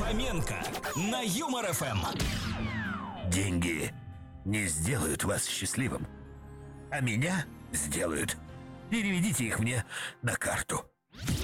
Фоменко на Юмор ФМ. Деньги не сделают вас счастливым, а меня сделают. Переведите их мне на карту.